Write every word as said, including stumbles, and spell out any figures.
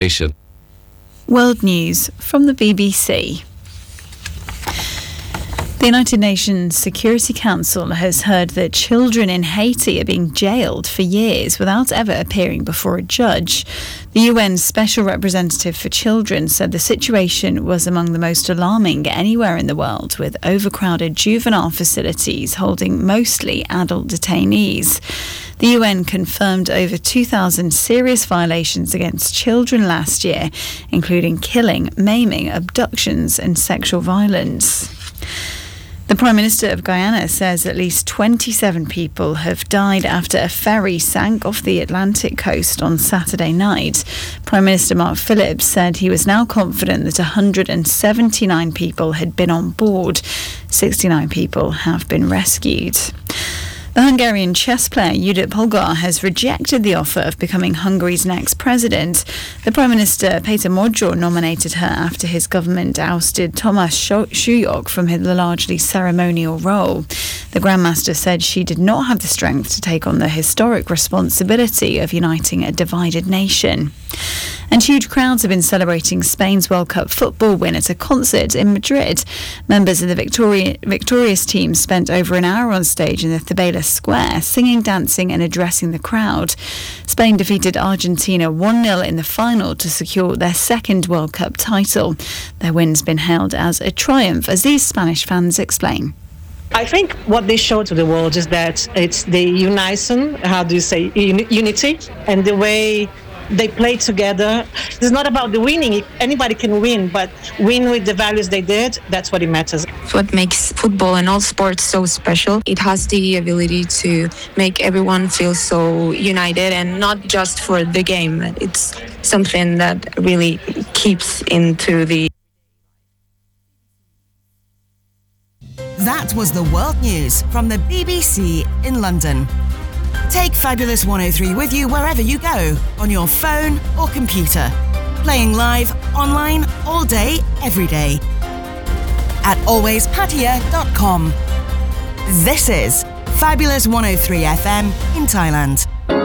World News from the B B C. The United Nations Security Council has heard that children in Haiti are being jailed for years without ever appearing before a judge. The U N's Special Representative for Children said the situation was among the most alarming anywhere in the world, with overcrowded juvenile facilities holding mostly adult detainees. The U N confirmed over two thousand serious violations against children last year, including killing, maiming, abductions and sexual violence. The Prime Minister of Guyana says at least twenty-seven people have died after a ferry sank off the Atlantic coast on Saturday night. Prime Minister Mark Phillips said he was now confident that one hundred seventy-nine people had been on board. sixty-nine people have been rescued. The Hungarian chess player Judit Polgár has rejected the offer of becoming Hungary's next president. The Prime Minister, Péter Magyar, nominated her after his government ousted Tamás Súlyog from the largely ceremonial role. The Grandmaster said she did not have the strength to take on the historic responsibility of uniting a divided nation. And huge crowds have been celebrating Spain's World Cup football win at a concert in Madrid. Members of the Victoria, victorious team spent over an hour on stage in the Cibeles Square, singing, dancing and addressing the crowd. Spain defeated Argentina one nil in the final to secure their second World Cup title. Their win's been hailed as a triumph, as these Spanish fans explain. I think what they show to the world is that it's the unison, how do you say, uni- unity, and the way they play together. It's not about the winning. Anybody can win, but win with the values they did, that's what it matters. What makes football and all sports so special, it has the ability to make everyone feel so united, and not just for the game. It's something that really keeps into the... That was the World News from the B B C in London. Take Fabulous one oh three with you wherever you go, on your phone or computer. Playing live, online, all day, every day. At always pattaya dot com. This is Fabulous one oh three F M in Thailand.